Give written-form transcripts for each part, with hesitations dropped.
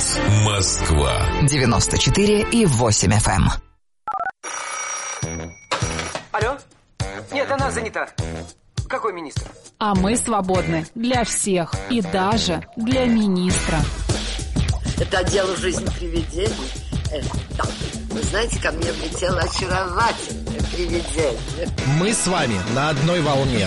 вас Москва. 94,8 FM. Алло? Нет, она занята. Какой министр? А мы свободны для всех и даже для министра. Это отдел «Жизнь привидений». Да. Вы знаете, ко мне влетело очаровательное привидение. Мы с вами на одной волне.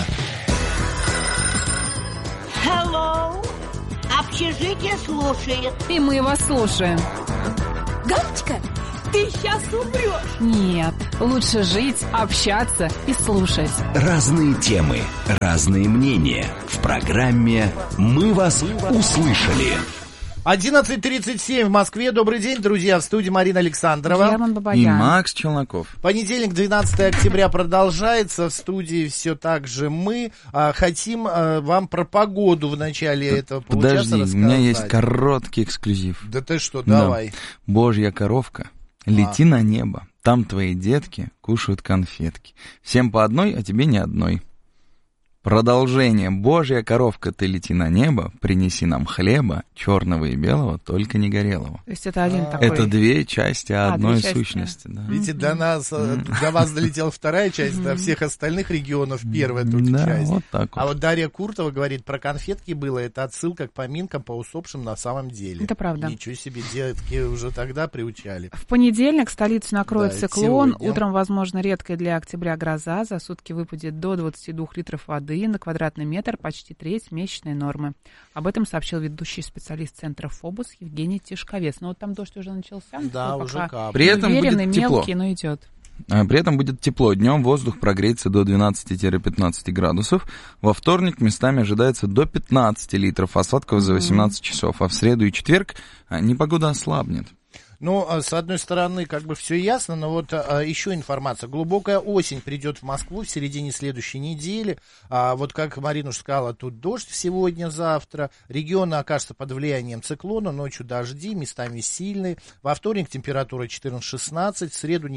Hello. Общежитие слушает. И мы вас слушаем. Галочка, ты сейчас умрешь. Нет, лучше жить, общаться и слушать. Разные темы, разные мнения. В программе «Мы вас услышали». 11:37 в Москве. Добрый день, друзья. В студии Марина Александрова. Герман И Бабаян. Макс Челноков. Понедельник, 12 октября продолжается. В студии все так же мы. Хотим вам про погоду в начале этого получаса Подожди, рассказать. у меня есть короткий эксклюзив. Да ты что, Да. давай. Божья коровка, лети на небо. Там твои детки кушают конфетки. Всем по одной, а тебе ни одной. Продолжение. Божья коровка, ты лети на небо, принеси нам хлеба, черного и белого, только не горелого. То есть это один такой... Это две части одной две части. сущности. Да. Видите, до вас долетела вторая часть, до всех остальных регионов первая только Да, часть. вот так вот. А вот Дарья Куртова говорит, про конфетки было, это отсылка к поминкам по усопшим на самом деле. Это правда. Ничего себе, детки уже тогда приучали. В понедельник столицу накроет Да, циклон. сегодня. Утром, возможно, редкая для октября гроза. За сутки выпадет до 22 литров воды на квадратный метр, почти треть месячной нормы. Об этом сообщил ведущий специалист центра ФОБУС Евгений Тишковец. Но вот там дождь уже начался. Да, такой уже пока капает. При этом уверенный, будет тепло. мелкий, но идет. При этом будет тепло. Днем воздух прогреется до 12-15 градусов. Во вторник местами ожидается до 15 литров осадков за 18 часов. А в среду и четверг непогода ослабнет. Ну, с одной стороны, как бы все ясно, но вот еще информация. Глубокая осень придет в Москву в середине следующей недели. Вот как Марина уже сказала, тут дождь сегодня, завтра. Регионы окажутся под влиянием циклона, ночью дожди, местами сильные. Во вторник температура 14-16, в среду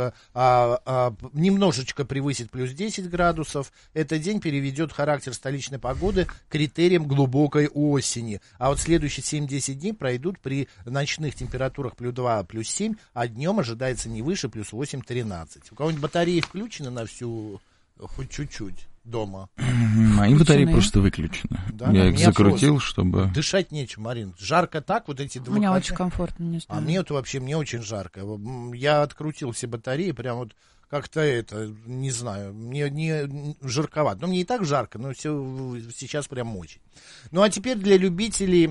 немножечко превысит плюс 10 градусов. Этот день переведет характер столичной погоды к критериям глубокой осени. А вот следующие 7-10 дней пройдут при ночных температурах плюс 2, плюс 7, а днем ожидается не выше, плюс 8-13. У кого-нибудь батареи включены на всю, хоть чуть-чуть дома? Мои батареи просто выключены. Да, я у их меня закрутил, просто. чтобы... Дышать нечем, Марин. Жарко так, вот эти У два. меня очень комфортно, не знаю. А мне это вообще, мне очень жарко. Я открутил все батареи, прям вот как-то не знаю, мне не жарковато. Но мне и так жарко, но все сейчас прям очень. Ну, а теперь для любителей...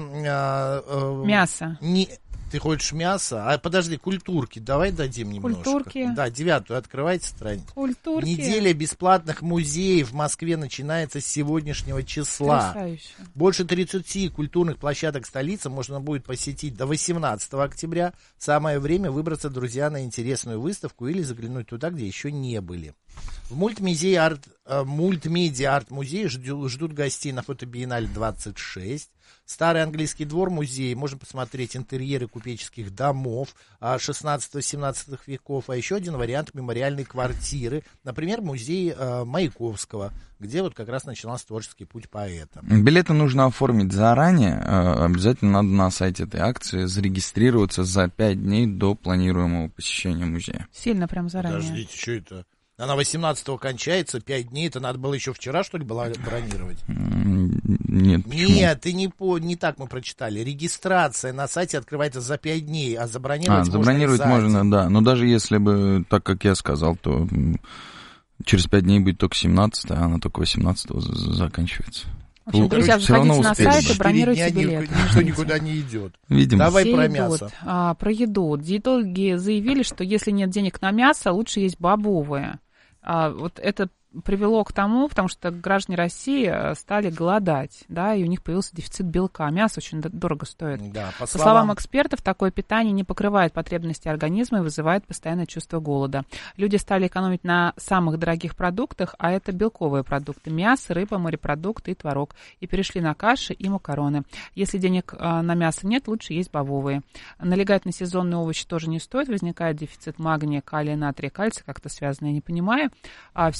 Мясо. Ты хочешь мясо? А подожди, культурки давай дадим немножко. Культурки. Да, 9-ю открывайте страницу. Культурки. Неделя бесплатных музеев в Москве начинается с сегодняшнего числа. Потрясающе. Больше 30 культурных площадок столицы можно будет посетить до 18 октября. Самое время выбраться, друзья, на интересную выставку или заглянуть туда, где еще не были. В мультмедиа арт-музее ждут гостей на фотобиеннале 26. Старый английский двор музей. Можно посмотреть интерьеры купеческих домов 16-17 веков. А еще один вариант мемориальной квартиры. Например, музей Маяковского, где вот как раз начинался творческий путь поэта. Билеты нужно оформить заранее. Обязательно надо на сайте этой акции зарегистрироваться за 5 дней до планируемого посещения музея. Сильно прям заранее. Подождите, что это? Она 18-го кончается, 5 дней. Это надо было еще вчера, что ли, бронировать? Нет, почему? Нет, ты не так мы прочитали. Регистрация на сайте открывается за 5 дней, а забронировать можно, да. Но даже если бы, так как я сказал, то через 5 дней будет только 17-е, а она только 18-го заканчивается. В общем, друзья, заходите на сайт и бронируйте билет. Никто никуда не идет. Видимо. Давай Все про идут. мясо. Про еду. Диетологи заявили, что если нет денег на мясо, лучше есть бобовые. Вот это привело к тому, потому что граждане России стали голодать, да, и у них появился дефицит белка. Мясо очень дорого стоит. Да, по словам экспертов, такое питание не покрывает потребности организма и вызывает постоянное чувство голода. Люди стали экономить на самых дорогих продуктах, а это белковые продукты: мясо, рыба, морепродукты и творог. И перешли на каши и макароны. Если денег на мясо нет, лучше есть бобовые. Налегать на сезонные овощи тоже не стоит. Возникает дефицит магния, калия, натрия, кальция. Как-то связано, я не понимаю. Все это ведет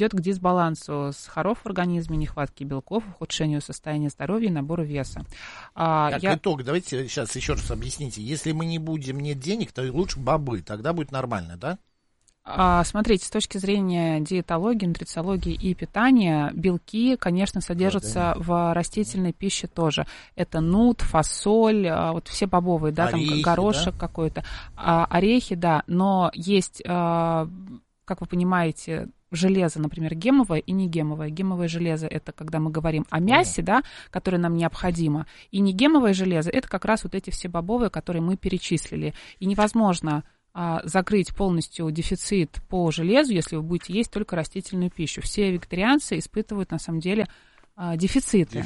ведет к дисбалансу сахаров в организме, нехватке белков, ухудшению состояния здоровья и набору веса. Итог, давайте сейчас еще раз объясните. Если мы не будем, нет денег, то лучше бобы, тогда будет нормально, да? Смотрите, с точки зрения диетологии, нутрициологии и питания, белки, конечно, содержатся в растительной пище тоже. Это нут, фасоль, вот все бобовые, да, орехи, там горошек, да? Какой-то, орехи, да, но есть, как вы понимаете, железо, например, гемовое и негемовое. Гемовое железо – это когда мы говорим о мясе, да, которое нам необходимо, и негемовое железо – это как раз вот эти все бобовые, которые мы перечислили. И невозможно закрыть полностью дефицит по железу, если вы будете есть только растительную пищу. Все вегетарианцы испытывают, на самом деле, дефициты,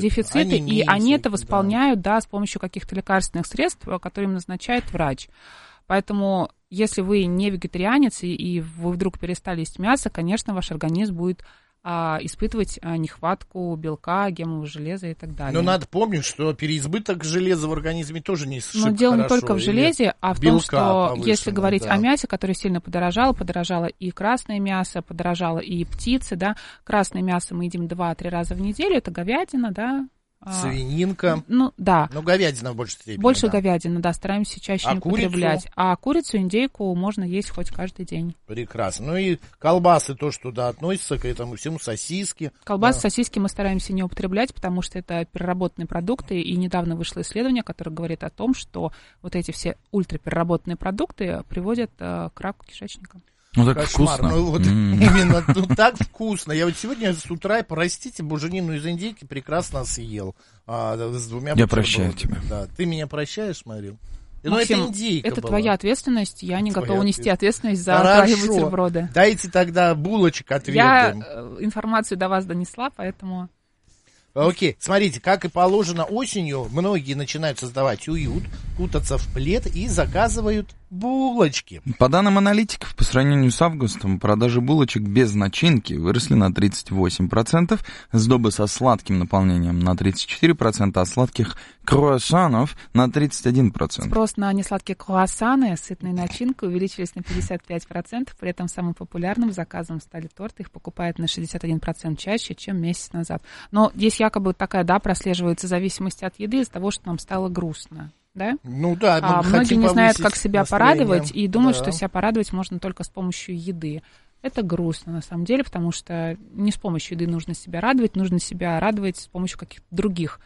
и они это восполняют, да, с помощью каких-то лекарственных средств, которые им назначает врач. Поэтому, если вы не вегетарианец, и вы вдруг перестали есть мясо, конечно, ваш организм будет испытывать нехватку белка, гемового железа и так далее. Но надо помнить, что переизбыток железа в организме тоже не шибко хорошо. Но дело не только в железе, а в том, что если говорить о мясе, которое сильно подорожало и красное мясо, подорожало и птицы, да, красное мясо мы едим 2-3 раза в неделю, это говядина, да, свининка. Ну, да. Но говядина в большей степени. Больше говядины, да, стараемся чаще не употреблять. А курицу, индейку можно есть хоть каждый день. Прекрасно. Ну и колбасы тоже туда относятся, к этому всему, сосиски. Колбасы, сосиски мы стараемся не употреблять, потому что это переработанные продукты, и недавно вышло исследование, которое говорит о том, что вот эти все ультрапереработанные продукты приводят к раку кишечника. Ну, так кошмар. вкусно. Ну, вот именно, ну, так вкусно. Я вот сегодня с утра, простите, буженину из индейки прекрасно съел. С 2 Я прощаю тебя. Да. Ты меня прощаешь, смотрел? Ну, Максим, это индейка это была. твоя ответственность, я не готова нести ответственность за твои бутерброды. Дайте тогда булочек отведаем. Я информацию до вас донесла, поэтому... Окей, смотрите, как и положено осенью, многие начинают создавать уют, кутаться в плед и заказывают булочки. По данным аналитиков, по сравнению с августом, продажи булочек без начинки выросли на 38%, сдобы со сладким наполнением на 34%, а сладких круассанов на 31%. Спрос на несладкие круассаны с сытной начинкой увеличились на 55%, при этом самым популярным заказом стали торты, их покупают на 61% чаще, чем месяц назад. Но здесь якобы такая, да, прослеживается зависимость от еды из-за того, что нам стало грустно. Да? Ну да, многие не знают, как себя порадовать, и думают, да, что себя порадовать можно только с помощью еды. Это грустно, на самом деле, потому что не с помощью еды нужно себя радовать с помощью каких-то других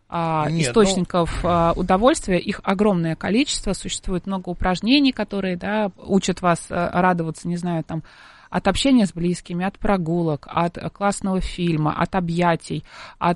источников удовольствия. Их огромное количество, существует много упражнений, которые, да, учат вас радоваться, не знаю, там, от общения с близкими, от прогулок, от классного фильма, от объятий, от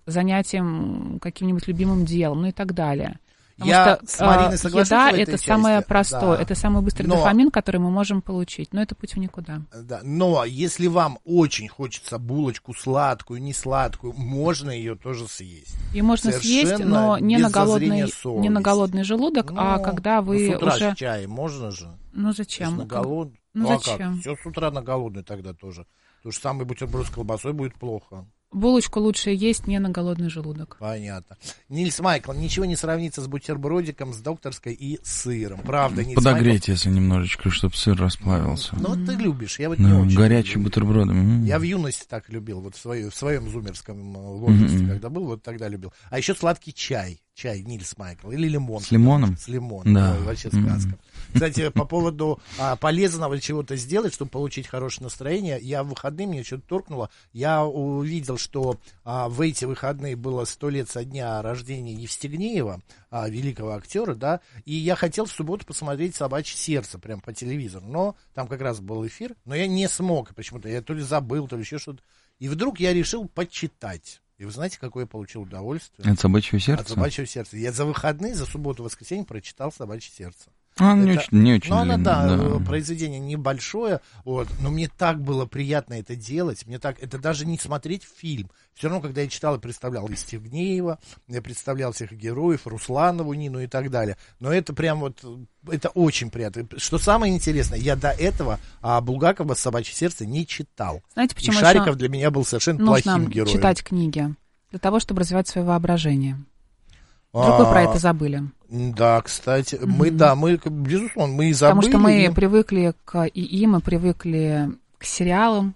занятий каким-нибудь любимым делом, ну и так далее. Я с Мариной соглашусь в этой это части. Самое простое, да. Это самый быстрый дофамин, который мы можем получить, но это путь в никуда. Да. Но если вам очень хочется булочку сладкую, не сладкую, можно ее тоже съесть. Ее можно съесть, но не на голодный желудок, а когда вы с утра уже... с чаем можно же? Ну зачем? Зачем? Все с утра на голодный тогда тоже. То же самое бутерброд с колбасой будет плохо. Булочку лучше есть не на голодный желудок. Понятно. Нильс Майкл, ничего не сравнится с бутербродиком, с докторской и сыром. Правда, Нильс Подогреть, Майкл... если немножечко, чтобы сыр расплавился. Ну, ты любишь, я вот не очень горячие люблю. бутерброды. Я в юности так любил, вот в своем зумерском возрасте, когда был, вот тогда любил. А еще сладкий чай. Чай Нильс Майкл или лимон. С лимоном? С лимоном, да. Ой, вообще сказка. Кстати, по поводу полезного чего-то сделать, чтобы получить хорошее настроение, я в выходные, мне что-то торкнуло, я увидел, что в эти выходные было 100 лет со дня рождения Евстигнеева, великого актера, да, и я хотел в субботу посмотреть «Собачье сердце» прям по телевизору, но там как раз был эфир, но я не смог почему-то, я то ли забыл, то ли еще что-то, и вдруг я решил почитать. И вы знаете, какое я получил удовольствие? От «Собачьего сердца»? От «Собачьего сердца». Я за выходные, за субботу, воскресенье прочитал «Собачье сердце». Не очень ну, оно, длинно, произведение небольшое, вот, но мне так было приятно это делать, это даже не смотреть фильм. Все равно, когда я читал, я представлял Евстигнеева, я представлял всех героев, Русланову, Нину и так далее. Но это прям вот, это очень приятно. Что самое интересное, я до этого Булгакова «Собачье сердце» не читал. Знаете, почему и Шариков для меня был совершенно плохим героем. Нужно читать книги для того, чтобы развивать свое воображение. Вдруг вы про это забыли. Да, кстати, мы, безусловно, мы и забыли. Потому что мы привыкли к ИИ, мы привыкли к сериалам, к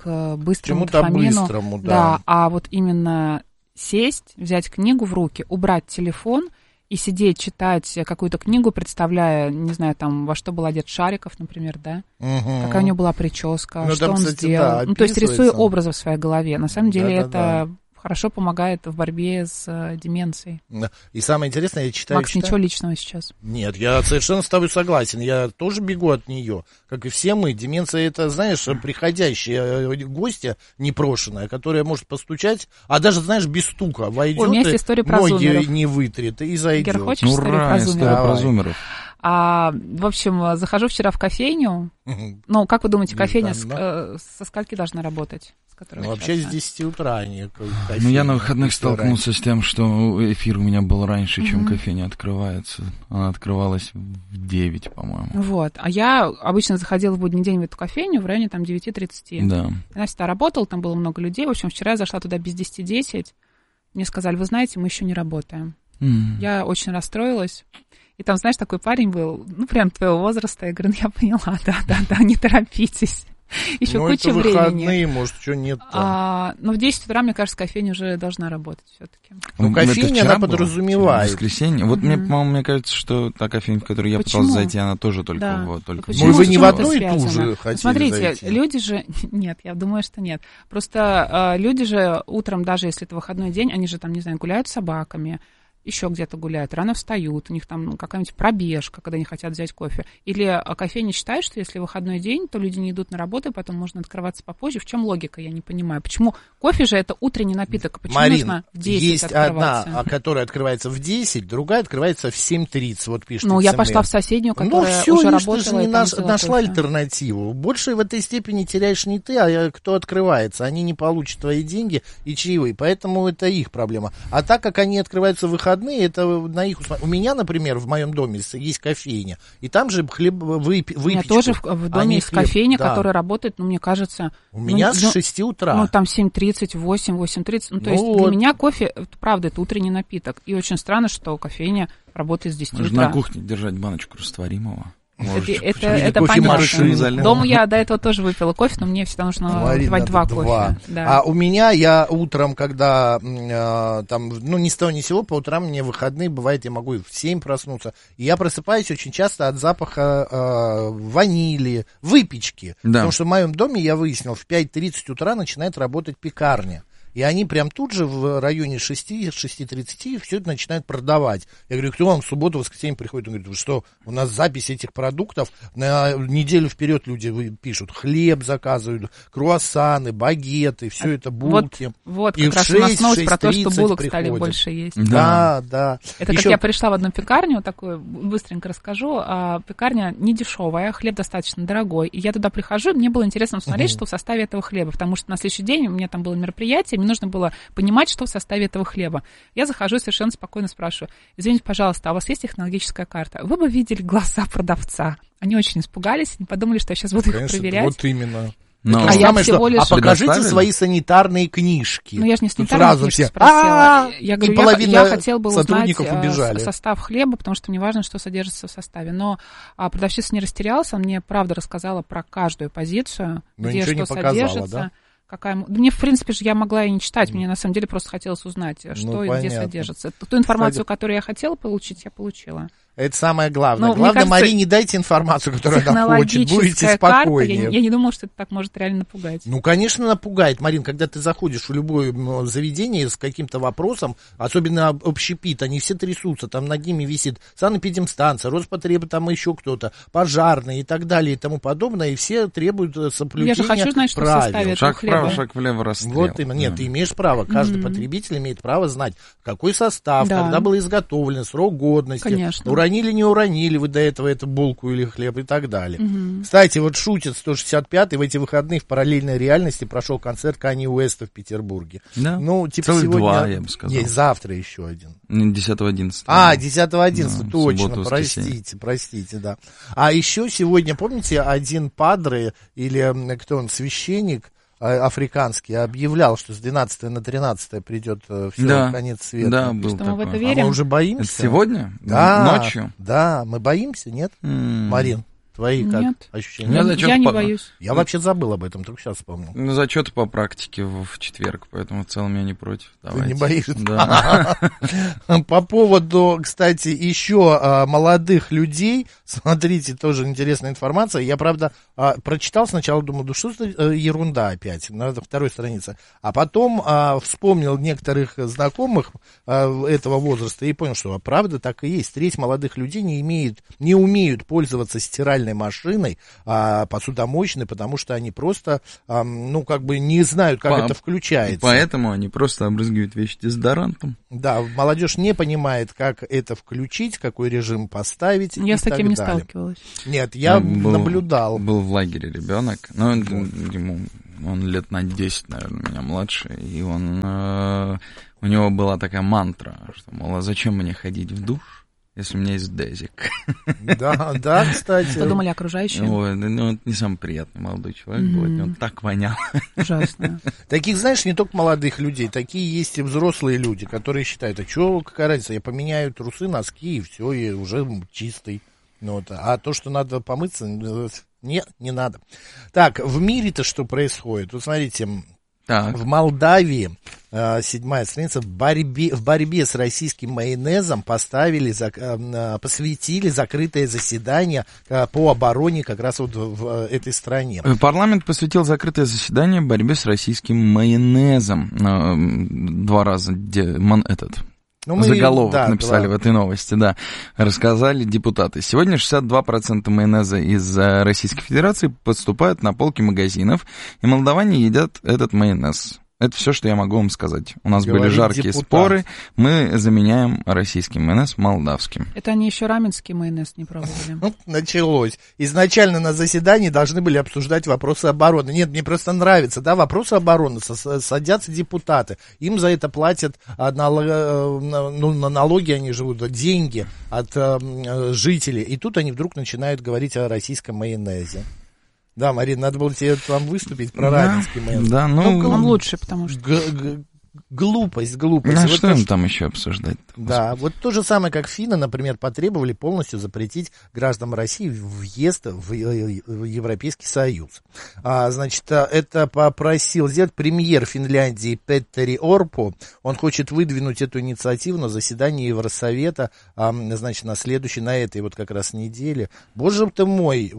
к быстрому Чему-то дофамину. быстрому, да. Да, а вот именно сесть, взять книгу в руки, убрать телефон и сидеть, читать какую-то книгу, представляя, не знаю, там, во что был одет Шариков, например, да? Какая у него была прическа, что там, он кстати, сделал. да, Ну, то есть рисуя описывается. образы в своей голове. На самом деле Да-да-да. это хорошо помогает в борьбе с деменцией. И самое интересное, я читаю... Макс, ничего личного сейчас. Нет, я совершенно с тобой согласен. Я тоже бегу от нее. Как и все мы. Деменция — это, знаешь, приходящая гостья непрошенная, которая может постучать, а даже, знаешь, без стука войдет, У меня есть история про ноги зумеров. не вытрет и зайдет. Гер, хочешь историю Ура, про история зумеров? про Давай. зумеров. В общем, захожу вчера в кофейню. Ну, как вы думаете, кофейня Да. со скольки должна работать? С которой Ну, вы вообще с часто? 10 утра они. Ну, я на выходных столкнулся с тем, что эфир у меня был раньше, чем кофейня открывается. Она открывалась в 9, по-моему. Вот. А я обычно заходила в будний день в эту кофейню в районе там 9:30. Да. Она всегда работала, там было много людей. В общем, вчера я зашла туда без 10:10. Мне сказали, вы знаете, мы еще не работаем. Я очень расстроилась. И там, знаешь, такой парень был, ну, прям твоего возраста. Я говорю, ну, я поняла, да, не торопитесь. Еще Ну, куча это времени. выходные, может, что нет там. Но в 10 утра, мне кажется, кофейня уже должна работать все-таки. Ну, Это кофейня, вчера она было? подразумевает. В воскресенье. Вот мне, по-моему, мне кажется, что та кофейня, в которую я Почему? пытался зайти, она тоже только Да. вот. Только Почему? Может, вы не в С чем это одну и ту связано? же хотели Смотрите, зайти? люди же... Нет, я думаю, что нет. Просто люди же утром, даже если это выходной день, они же там, не знаю, гуляют с собаками, еще где-то гуляют, рано встают, у них там какая-нибудь пробежка, когда они хотят взять кофе. Или кофейня считает, что если выходной день, то люди не идут на работу, и потом можно открываться попозже. В чем логика, я не понимаю. Почему кофе же это утренний напиток, почему Марин, нужно в 10 есть открываться? одна, которая открывается в 10, другая открывается в 7:30, вот пишет Ну, я СМС. пошла в соседнюю, Ну, которая все, уже видишь, ты работала. же и не там взяла нашла кофе. альтернативу. Больше в этой степени теряешь не ты, а кто открывается. Они не получат твои деньги и чаевые, поэтому это их проблема. А так как они открываются в выходные, это на их усмотрение. У меня, например, в моем доме есть кофейня, и там же хлеб, выпечку. У меня тоже в доме есть кофейня, да. которая работает, ну, мне кажется... У меня с 6 утра. Ну, там 7:30, 8:30. Ну, то есть вот. для меня кофе, правда, это утренний напиток. И очень странно, что кофейня работает с 10 Нужно утра. на кухне держать баночку растворимого. Это кофемашину понятно. залил. Дома я до этого тоже выпила кофе, но мне всегда нужно Варить выпивать надо 2 кофе. Да. А у меня, я утром, когда там, ну, ни с того ни с сего, по утрам мне выходные, бывает, я могу и в 7 проснуться, и я просыпаюсь очень часто от запаха ванили, выпечки. Да. Потому что в моем доме, я выяснил, в 5:30 утра начинает работать пекарня. И они прям тут же в районе 6:30 все это начинают продавать. Я говорю, кто вам в субботу, воскресенье приходит? Он говорит, вы что, у нас запись этих продуктов, на неделю вперед люди пишут, хлеб заказывают, круассаны, багеты, все это, булки. Вот И как в раз у нас 6, новость про то, что 6:30 булок стали приходят. больше есть. Да. Это как Еще- я пришла в одну пекарню, такую быстренько расскажу. Пекарня не дешевая, хлеб достаточно дорогой. И я туда прихожу, и мне было интересно посмотреть, что в составе этого хлеба. Потому что на следующий день у меня там было мероприятие, мне нужно было понимать, что в составе этого хлеба. Я захожу и совершенно спокойно спрашиваю, извините, пожалуйста, а у вас есть технологическая карта? Вы бы видели глаза продавца. Они очень испугались, не подумали, что я сейчас буду их Конечно, проверять. вот именно. Но- Это А я самое, всего что, лишь- а покажите Предоставили? свои санитарные книжки. Ну, я же не Тут санитарную сразу книжку все, спросила. Я и говорю, половина я хотела бы узнать сотрудников убежали. состав хлеба, потому что мне важно, что содержится в составе. Но продавщица не растерялась, она мне, правда, рассказала про каждую позицию, Но где ничего не что показала, содержится. да? Мне, в принципе же, я могла и не читать. Мне, на самом деле, просто хотелось узнать, что и где понятно. содержится. Ту информацию, которую я хотела получить, я получила. Это самое главное. Ну, мне Главное, кажется, Марине дайте информацию, которую она хочет. Будете Технологическая карта, спокойнее. я не думала, что это так может реально напугать. Ну, конечно, напугает, Марин, когда ты заходишь в любое заведение с каким-то вопросом, особенно общепит, они все трясутся, там над ними висит санэпидемстанция, Роспотреб, там еще кто-то, пожарные и так далее и тому подобное, и все требуют соблюдения Я же хочу знать, что в правил. составе этого Шаг хлеба. вправо, шаг влево, расстрел. Вот именно. Нет, Да. ты имеешь право, каждый потребитель имеет право знать, какой состав, Да. когда было изготовлено, срок годности, Конечно. уронили, не уронили вы до этого эту булку или хлеб и так далее. Кстати, вот шутит 165-й, в эти выходные в параллельной реальности прошел концерт Канье Уэста в Петербурге. Да. Ну, типа Целых сегодня... 2, я бы сказал. Есть завтра еще один. 10-11. 10-11, Да, точно, суббота, простите, да. А еще сегодня, помните, один падре, или кто он, священник африканский, объявлял, что с 12 на 13 придет все, Да. конец света. Да, был Что мы в такой. это А верим? мы уже боимся? Это сегодня? Да, Ночью? да, мы боимся, нет, Марин? Твои как Нет. ощущения? Я не боюсь. Я вообще забыл об этом, только сейчас вспомнил. Ну, зачеты по практике в четверг, поэтому в целом я не против. Давайте. Ты не боишься? Да. По поводу, кстати, еще молодых людей, смотрите, тоже интересная информация. Я, правда, прочитал сначала, думал, да что за ерунда опять, на второй странице. А потом вспомнил некоторых знакомых этого возраста и понял, что правда так и есть. Треть молодых людей не умеют пользоваться стиральной машиной, посудомоечной, потому что они просто, не знают, как это включается. И поэтому они просто обрызгивают вещи дезодорантом. Да, молодежь не понимает, как это включить, какой режим поставить. Я и с таким так не далее. сталкивалась. Нет, я наблюдал. Был в лагере ребенок, но он лет на 10, наверное, меня младше, и у него была такая мантра, что, мол, а зачем мне ходить в душ, если у меня есть дезик? Да, кстати. Что думали окружающие? Ой, это не самый приятный молодой человек был, от него так вонял. Ужасно. Таких, знаешь, не только молодых людей, такие есть и взрослые люди, которые считают, а что, какая разница, я поменяю трусы, носки, и все, и уже чистый. А то, что надо помыться, нет, не надо. Так, в мире-то что происходит? Вот смотрите, в Молдавии, 7-я страница, в борьбе с российским майонезом посвятили закрытое заседание по обороне как раз вот в этой стране. Парламент посвятил закрытое заседание борьбе с российским майонезом. 2 раза заголовок написали в этой новости, да. Рассказали депутаты. Сегодня 62% майонеза из Российской Федерации поступают на полки магазинов, и молдаване едят этот майонез. Это все, что я могу вам сказать. У нас были жаркие споры, мы заменяем российский майонез молдавским. Это они еще раменский майонез не пробовали. Началось. Изначально на заседании должны были обсуждать вопросы обороны. Нет, мне просто нравится, вопросы обороны, садятся депутаты, им за это платят на налоги, они живут, деньги от жителей, и тут они вдруг начинают говорить о российском майонезе. Да, Марина, надо было тебе там выступить про раменский майонез. Да, он лучше, потому что... Глупость. А вот что им там еще обсуждать? Да, вот то же самое, как финны, например, потребовали полностью запретить гражданам России въезд в Европейский Союз. Это попросил сделать премьер Финляндии Петтери Орпо. Он хочет выдвинуть эту инициативу на заседании Евросовета, на следующей, на этой вот как раз неделе. Боже ты мой,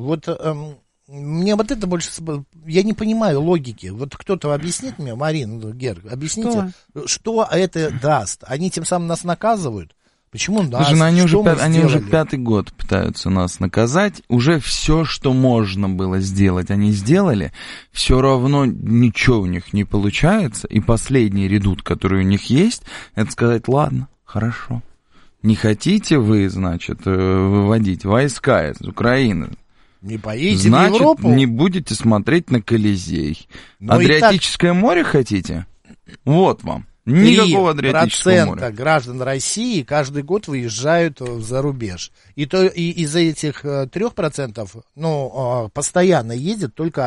мне вот это больше... Я не понимаю логики. Вот кто-то объяснит мне, Марина, Гер, объясните, что это даст? Они тем самым нас наказывают? Почему нас? Слушай, они уже 5-й год пытаются нас наказать. Уже все, что можно было сделать, они сделали. Все равно ничего у них не получается. И последний редут, который у них есть, это сказать, ладно, хорошо. Не хотите вы, выводить войска из Украины? Не поедете в Европу? Не будете смотреть на Колизей. Адриатическое море хотите? Вот вам. Никакого Адриатического моря. 3% граждан России каждый год выезжают за рубеж. И из этих 3%, постоянно ездит только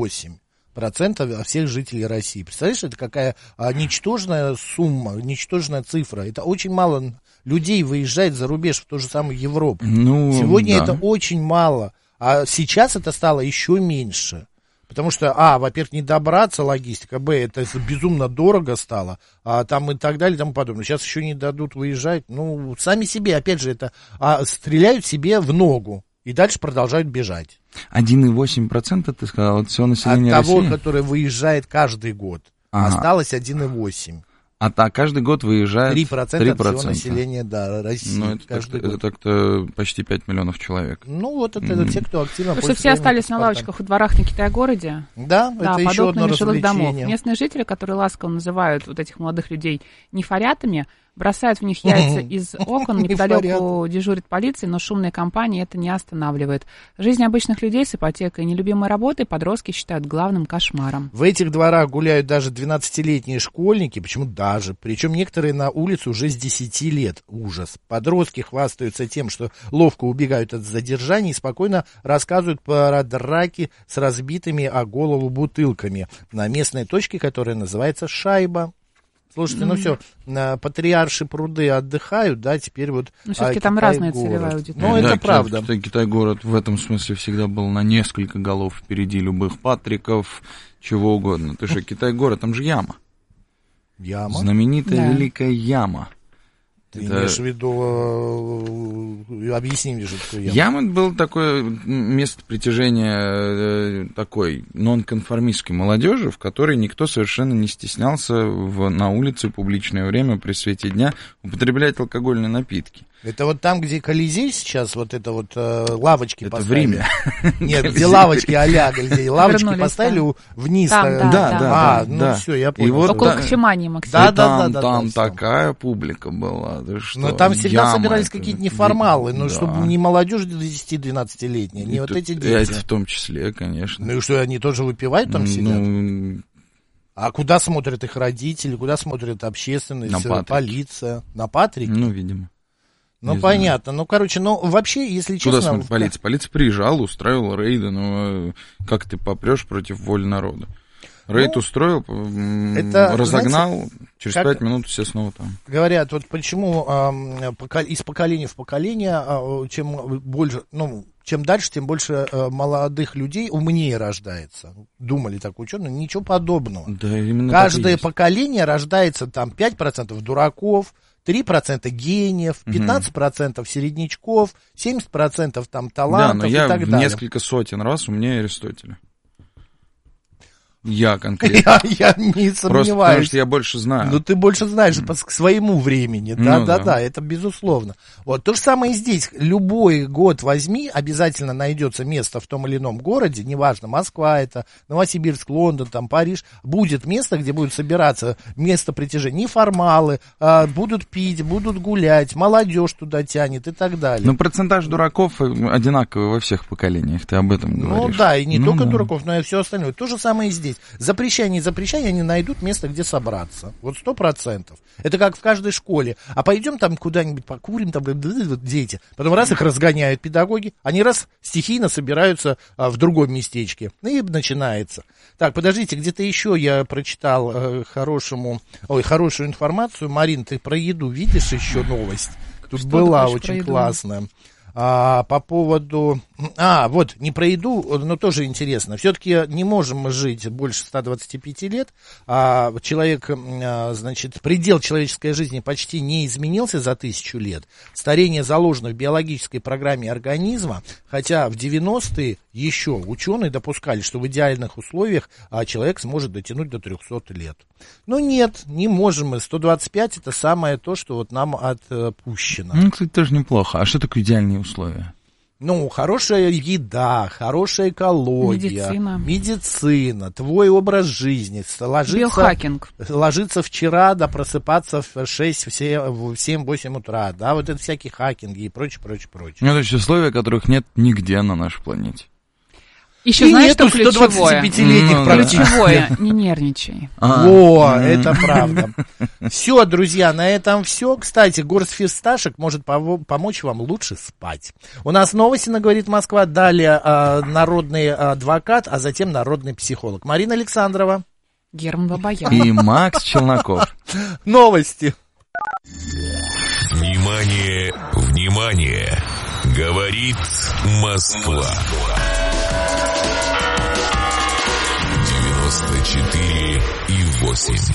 1,8% всех жителей России. Представляешь, это какая ничтожная сумма, ничтожная цифра. Это очень мало людей выезжает за рубеж в ту же самую Европу. Сегодня это очень мало. А сейчас это стало еще меньше. Потому что, во-первых, не добраться логистика, это безумно дорого стало, там и так далее и тому подобное. Сейчас еще не дадут выезжать. Сами себе, опять же, это стреляют себе в ногу и дальше продолжают бежать. 1,8% ты сказал от всего населения России? От того, которое выезжает каждый год. Осталось 1,8%. А каждый год выезжает 3% от всего населения, России. Это так-то почти 5 миллионов человек. Это те, кто активно... Потому что все остались на лавочках и дворах на Китай-городе. Да, это еще одно жилых домов. развлечение. Местные жители, которые ласково называют вот этих молодых людей нефарятами, бросают в них яйца из окон, неподалеку дежурит полиция, но шумные компании это не останавливает. Жизнь обычных людей с ипотекой и нелюбимой работой подростки считают главным кошмаром. В этих дворах гуляют даже 12-летние школьники, почему даже? Причем некоторые на улице уже с 10 лет. Ужас. Подростки хвастаются тем, что ловко убегают от задержаний и спокойно рассказывают про драки с разбитыми о голову бутылками на местной точке, которая называется «Шайба». Слушайте, ну все, Патриарши пруды отдыхают, да, теперь вот... Ну, все-таки там разная целевая аудитория. Ну, это правда. Китай-город в этом смысле всегда был на несколько голов впереди любых Патриков, чего угодно. Ты что, Китай-город, там же яма. Яма? Знаменитая великая яма. Ты имеешь в виду, объясни мне, что такое яма. Яма было такое место притяжения такой нонконформистской молодежи, в которой никто совершенно не стеснялся на улице в публичное время при свете дня употреблять алкогольные напитки. Это вот там, где Колизей сейчас, вот это вот лавочки это поставили. Это в Риме. Нет, где лавочки а-ля Колизей. Лавочки поставили вниз. Да. Ну все, я понял. Около кофемании, Максим. Да. Там такая публика была. Но там всегда собирались какие-то неформалы, ну, чтобы не молодежь 10-12-летняя, не вот эти дети. Это в том числе, конечно. Ну и что, они тоже выпивают там сидят? А куда смотрят их родители, куда смотрят общественность, полиция? На Патрике? Ну, видимо. Ну, понятно. Ну, короче, вообще, если честно... Куда смотрит полиция? Полиция приезжала, устраивала рейды, но как ты попрешь против воли народа? Рейд устроил, разогнал, знаете, через 5 минут все снова там. Говорят, вот почему из поколения в поколение, чем дальше, тем больше молодых людей умнее рождается. Думали так ученые, ничего подобного. Да, именно каждое поколение рождается там 5% дураков, 3% гениев, 15% середнячков, 70% там талантов и так далее. Да, но я в несколько сотен раз умнее Аристотеля. Я конкретно. Я не сомневаюсь. Просто потому что я больше знаю. Ну, ты больше знаешь к своему времени. Да, это безусловно. Вот то же самое и здесь. Любой год возьми, обязательно найдется место в том или ином городе, неважно, Москва это, Новосибирск, Лондон, там, Париж, будет место, где будет собираться место притяжения. Неформалы будут пить, будут гулять, молодежь туда тянет и так далее. Но процентаж дураков одинаковый во всех поколениях, ты об этом говоришь. Ну да, и не только дураков, но и все остальное. То же самое и здесь. Запрещай, не запрещай, они найдут место, где собраться. Вот 100%. Это как в каждой школе. А пойдем там куда-нибудь покурим, там дети. Потом раз их разгоняют педагоги, они раз стихийно собираются в другом местечке. И начинается. Так, подождите, где-то еще я прочитал хорошую информацию. Марин, ты про еду видишь еще новость? Тут что была очень классная. По поводу... вот, не про еду, но тоже интересно. Все-таки не можем мы жить больше 125 лет. Человек, значит, предел человеческой жизни почти не изменился за 1000 лет. Старение заложено в биологической программе организма, хотя в 90-е еще ученые допускали, что в идеальных условиях человек сможет дотянуть до 300 лет. Но нет, не можем мы. 125 это самое то, что вот нам отпущено. Ну, кстати, тоже неплохо. А что такое идеальные условия? Ну, хорошая еда, хорошая экология, медицина, твой образ жизни, ложиться вчера, да просыпаться в 7-8 утра, да, вот это всякие хакинги и прочее. Ну, это еще условия, которых нет нигде на нашей планете. Еще знаешь, что ключевое? Ключевое, не нервничай. Это правда. Все, друзья, на этом все. Кстати, горсть фисташек может помочь вам лучше спать. У нас новости на «Говорит Москва», далее народный адвокат, а затем народный психолог. Марина Александрова. Герман Бабаян. И Макс Челноков. Новости. Внимание, внимание! Говорит Москва. 94,8.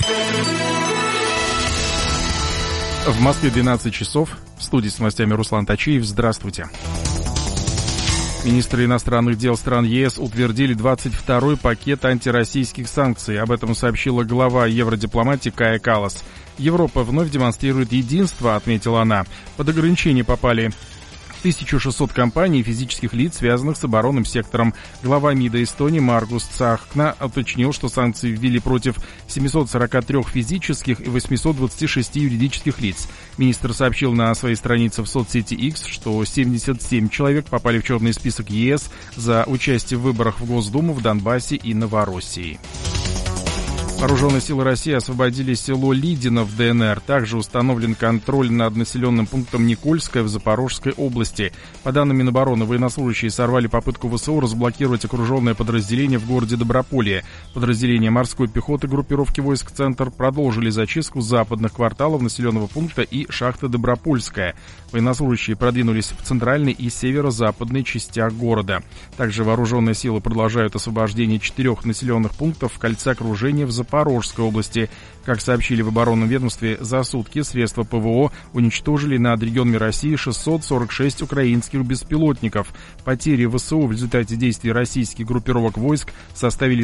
В Москве 12 часов. В студии с новостями Руслан Тачиев. Здравствуйте. Министры иностранных дел стран ЕС утвердили 22-й пакет антироссийских санкций. Об этом сообщила глава евродипломатии Кая Каллас. Европа вновь демонстрирует единство, отметила она. Под ограничения попали 1600 компаний и физических лиц, связанных с оборонным сектором. Глава МИДа Эстонии Маргус Цахкна уточнил, что санкции ввели против 743 физических и 826 юридических лиц. Министр сообщил на своей странице в соцсети X, что 77 человек попали в черный список ЕС за участие в выборах в Госдуму в Донбассе и Новороссии. Вооруженные силы России освободили село Лидино в ДНР. Также установлен контроль над населенным пунктом Никольское в Запорожской области. По данным Минобороны, военнослужащие сорвали попытку ВСУ разблокировать окруженное подразделение в городе Доброполье. Подразделения морской пехоты группировки войск «Центр» продолжили зачистку западных кварталов населенного пункта и шахты Добропольская. Военнослужащие продвинулись в центральной и северо-западной частях города. Также вооруженные силы продолжают освобождение 4 населенных пунктов в кольце окружения в Запорожской области. Как сообщили в оборонном ведомстве, за сутки средства ПВО уничтожили над регионами России 646 украинских беспилотников. Потери ВСУ в результате действий российских группировок войск составили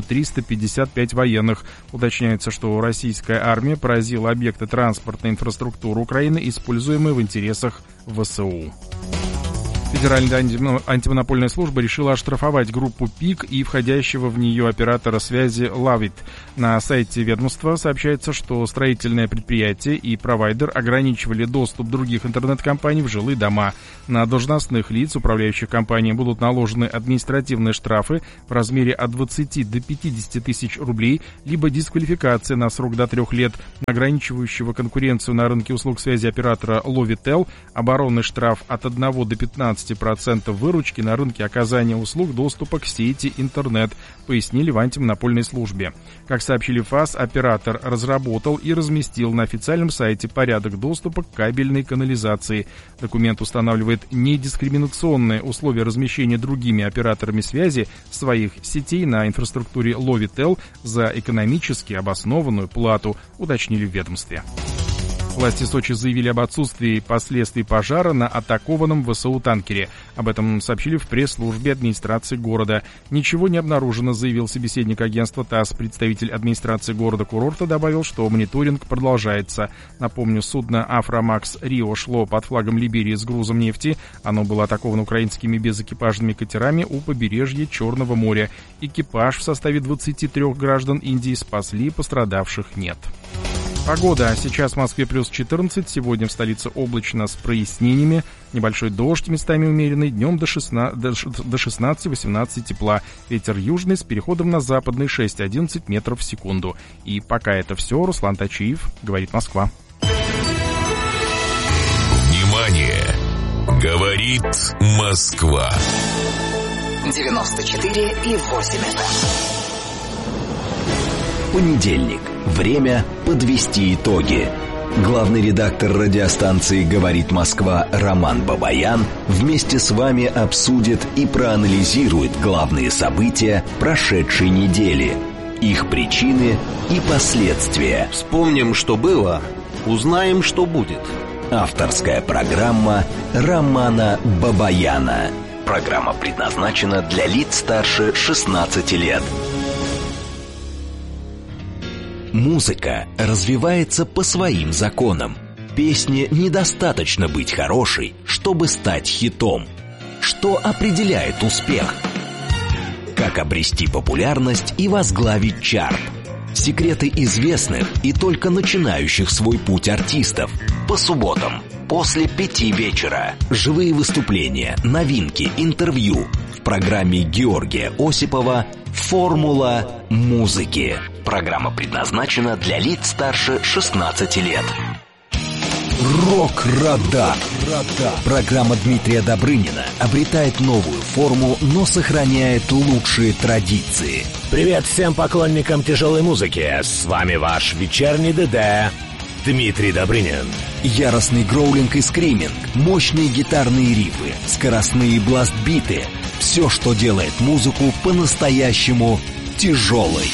1355 военных. Уточняется, что российская армия поразила объекты транспортной инфраструктуры Украины, используемые в интересах ВСУ. Федеральная антимонопольная служба решила оштрафовать группу ПИК и входящего в нее оператора связи Lavit. На сайте ведомства сообщается, что строительное предприятие и провайдер ограничивали доступ других интернет-компаний в жилые дома. На должностных лиц управляющих компаний будут наложены административные штрафы в размере от 20 до 50 тысяч рублей, либо дисквалификация на срок до 3 лет ограничивающего конкуренцию на рынке услуг связи оператора Lovitel, оборонный штраф от 1 до 15% выручки на рынке оказания услуг доступа к сети интернет, пояснили в антимонопольной службе. Как сообщили ФАС, оператор разработал и разместил на официальном сайте порядок доступа к кабельной канализации. Документ устанавливает недискриминационные условия размещения другими операторами связи своих сетей на инфраструктуре Lovitel за экономически обоснованную плату, уточнили в ведомстве. Власти Сочи заявили об отсутствии последствий пожара на атакованном ВСУ танкере. Об этом сообщили в пресс-службе администрации города. Ничего не обнаружено, заявил собеседник агентства ТАСС. Представитель администрации города-курорта добавил, что мониторинг продолжается. Напомню, судно «Афромакс Рио» шло под флагом Либерии с грузом нефти. Оно было атаковано украинскими безэкипажными катерами у побережья Черного моря. Экипаж в составе 23 граждан Индии спасли, пострадавших нет. Погода. Сейчас в Москве плюс 14, сегодня в столице облачно с прояснениями, небольшой дождь, местами умеренный, днем до 16-18 тепла, ветер южный с переходом на западный 6-11 метров в секунду. И пока это все, Руслан Тачиев, говорит Москва. Внимание! Говорит Москва. 94,8 FM. Понедельник. Время подвести итоги. Главный редактор радиостанции «Говорит Москва» Роман Бабаян вместе с вами обсудит и проанализирует главные события прошедшей недели, их причины и последствия. Вспомним, что было, узнаем, что будет. Авторская программа Романа Бабаяна. Программа предназначена для лиц старше 16 лет. Музыка развивается по своим законам. Песне недостаточно быть хорошей, чтобы стать хитом. Что определяет успех? Как обрести популярность и возглавить чарт? Секреты известных и только начинающих свой путь артистов. По субботам после 5 вечера. Живые выступления, новинки, интервью. В программе Георгия Осипова «Формула музыки». Программа предназначена для лиц старше 16 лет. Рок-радар. Программа Дмитрия Добрынина обретает новую форму, но сохраняет лучшие традиции. Привет всем поклонникам тяжелой музыки. С вами ваш вечерний ДД Дмитрий Добрынин. Яростный гроулинг и скриминг, мощные гитарные рифы, скоростные бластбиты. Все, что делает музыку по-настоящему тяжелой.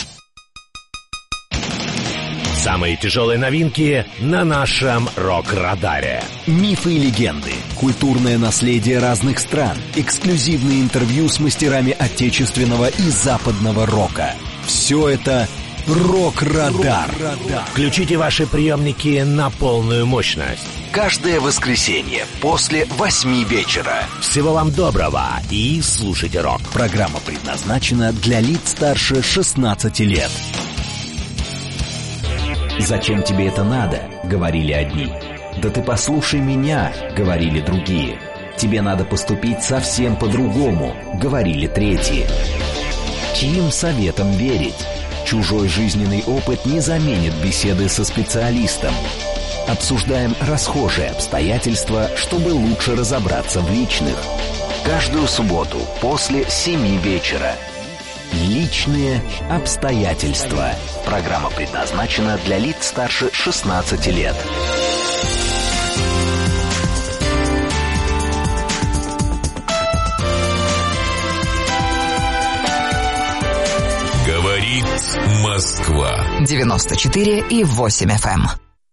Самые тяжелые новинки на нашем рок-радаре. Мифы и легенды, культурное наследие разных стран, эксклюзивные интервью с мастерами отечественного и западного рока. Все это рок-радар. Включите ваши приемники на полную мощность. Каждое воскресенье после 8 вечера. Всего вам доброго и слушайте рок. Программа предназначена для лиц старше 16 лет. «Зачем тебе это надо?» — говорили одни. «Да ты послушай меня», — говорили другие. «Тебе надо поступить совсем по-другому», — говорили третьи. Чьим советом верить? Чужой жизненный опыт не заменит беседы со специалистом. Обсуждаем расхожие обстоятельства, чтобы лучше разобраться в личных. Каждую субботу после 7 вечера. Личные обстоятельства. Программа предназначена для лиц старше 16 лет. Говорит Москва. 94,8 FM.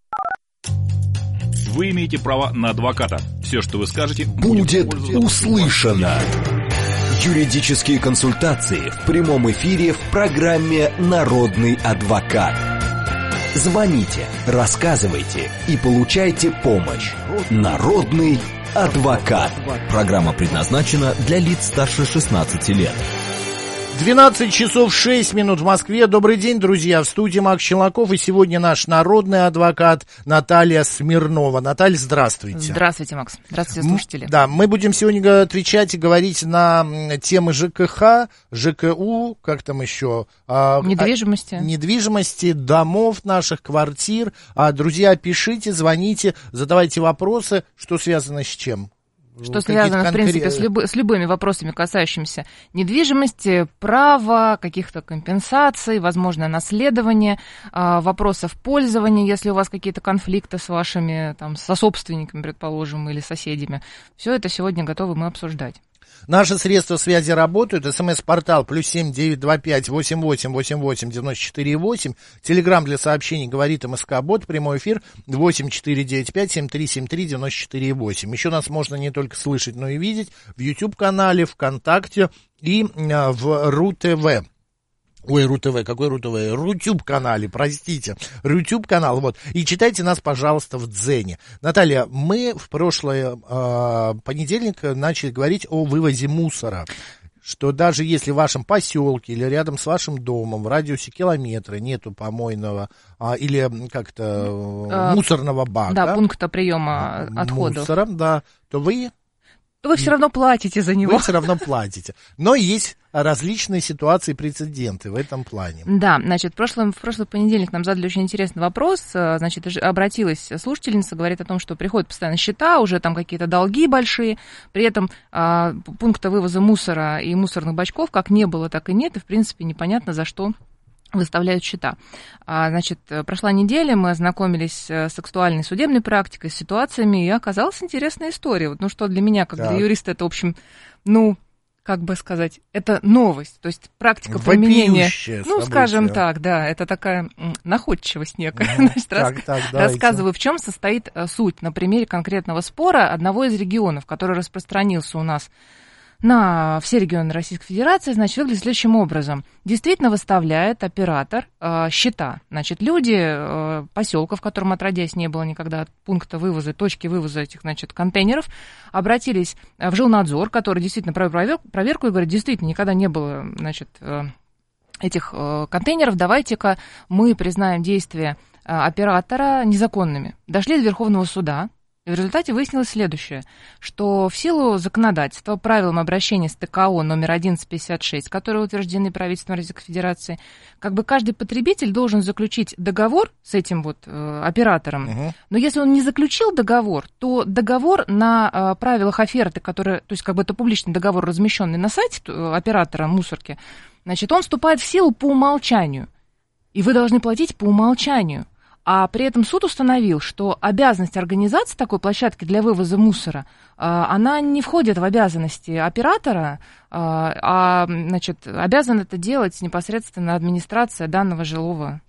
Вы имеете право на адвоката. Все, что вы скажете, будет услышано. Юридические консультации в прямом эфире в программе «Народный адвокат». Звоните, рассказывайте и получайте помощь. «Народный адвокат». Программа предназначена для лиц старше 16 лет. 12 часов 6 минут в Москве. Добрый день, друзья. В студии Макс Челноков. И сегодня наш народный адвокат Наталья Смирнова. Наталья, здравствуйте. Здравствуйте, Макс. Здравствуйте, слушатели. Да, мы будем сегодня отвечать и говорить на темы ЖКХ, ЖКУ, как там еще? Недвижимости, домов наших, квартир. Друзья, пишите, звоните, задавайте вопросы, что связано с чем. Что связано, в принципе, с любыми вопросами, касающимися недвижимости, права, каких-то компенсаций, возможно, наследования, вопросов пользования, если у вас какие-то конфликты с вашими, там, сособственниками, предположим, или соседями. Все это сегодня готовы мы обсуждать. Наши средства связи работают. СМС-портал +7 925 88 88 94 8. Телеграм для сообщений говорит МСК-бот. Прямой эфир 8 495 7373 94 8. Еще нас можно не только слышать, но и видеть в YouTube-канале, ВКонтакте и в РУ-ТВ. Ой, РУ-ТВ, какой РУ-ТВ? Рутюб-канале, простите. Рутюб-канал, вот. И читайте нас, пожалуйста, в Дзене. Наталья, мы в прошлый понедельник начали говорить о вывозе мусора. Что даже если в вашем поселке или рядом с вашим домом в радиусе километра нету помойного или как-то мусорного бака. Да, пункта приема отходов. Мусора, да, то вы все равно платите за него. Вы все равно платите. Но есть различные ситуации, прецеденты в этом плане. Да, значит, в прошлый понедельник нам задали очень интересный вопрос. Значит, обратилась слушательница, говорит о том, что приходят постоянно счета, уже там какие-то долги большие. При этом пункта вывоза мусора и мусорных бачков как не было, так и нет. И, в принципе, непонятно, за что выставляют счета. Значит, прошла неделя, мы ознакомились с актуальной судебной практикой, с ситуациями, и оказалась интересная история. Вот, что для меня, как для юриста, это, в общем, как бы сказать, это новость, то есть практика применения, скажем так, да, это такая находчивость некая. Значит, рассказываю, в чем состоит суть на примере конкретного спора одного из регионов, который распространился у нас на все регионы Российской Федерации, значит, выглядит следующим образом. Действительно выставляет оператор счета. Значит, люди поселка, в котором отродясь не было никогда пункта вывоза, точки вывоза этих, значит, контейнеров, обратились в жилнадзор, который действительно провел проверку и говорит, действительно, никогда не было, значит, этих контейнеров, давайте-ка мы признаем действия оператора незаконными. Дошли до Верховного суда. И в результате выяснилось следующее, что в силу законодательства, правилам обращения с ТКО номер 1156, которые утверждены правительством Российской Федерации, как бы каждый потребитель должен заключить договор с этим вот оператором. Но если он не заключил договор, то договор на правилах оферты, которые, то есть как бы это публичный договор, размещенный на сайте оператора мусорки, значит, он вступает в силу по умолчанию. И вы должны платить по умолчанию. А при этом суд установил, что обязанность организации такой площадки для вывоза мусора, она не входит в обязанности оператора, значит, обязан это делать непосредственно администрация данного жилого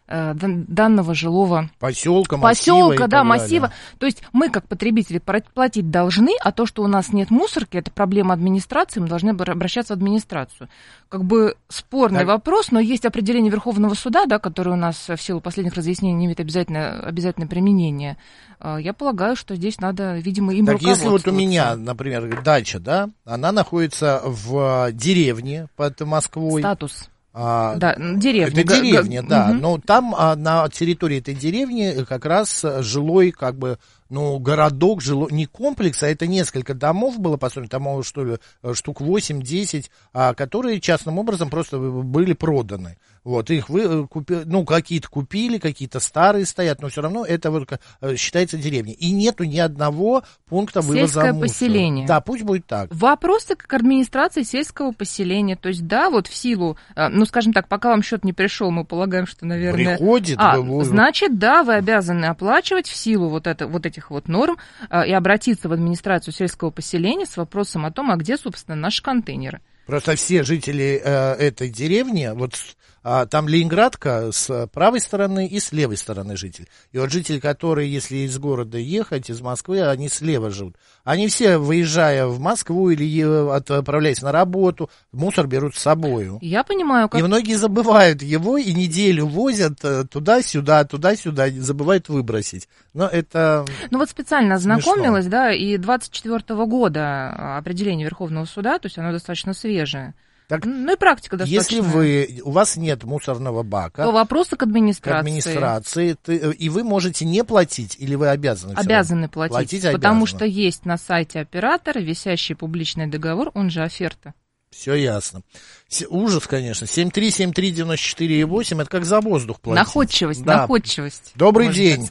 поселка, массива. То есть мы, как потребители, платить должны, а то, что у нас нет мусорки, это проблема администрации, мы должны обращаться в администрацию. Как бы спорный вопрос, но есть определение Верховного суда, да, которое у нас в силу последних разъяснений имеет обязательное применение. Я полагаю, что здесь надо, видимо, им руководствоваться. Если вот у меня, например, дача, да, она находится в деревне под Москвой. Статус. Деревня. Это деревня, да. Но там на территории этой деревни как раз жилой, как бы, городок, не комплекс, а это несколько домов было построено, там, что ли, штук 8-10, которые частным образом просто были проданы. Вот, их какие-то купили, какие-то старые стоят, но все равно это вот считается деревней. И нету ни одного пункта вывоза мусора. Сельское поселение. Да, пусть будет так. Вопросы к администрации сельского поселения. То есть, да, вот в силу, скажем так, пока вам счет не пришел, мы полагаем, что, наверное... Приходит. Значит, да, вы обязаны оплачивать в силу вот этих вот норм и обратиться в администрацию сельского поселения с вопросом о том, а где, собственно, наши контейнеры. Просто все жители этой деревни, там Ленинградка с правой стороны и с левой стороны житель. И вот жители, которые, если из города ехать, из Москвы, они слева живут. Они все, выезжая в Москву или отправляясь на работу, мусор берут с собою. Я понимаю, как... И многие забывают его и неделю возят туда-сюда, забывают выбросить. Но это вот специально ознакомилась, смешно. да, и 24-го года определение Верховного суда, то есть оно достаточно свежее. Так, и практика достаточно. Если у вас нет мусорного бака, то вопросы к администрации. И вы можете не платить, или вы обязаны? Обязаны платить, потому что есть на сайте оператора висящий публичный договор, он же оферта. Все ясно. Ужас, конечно. 7373948, это как за воздух платить. Находчивость. Добрый день.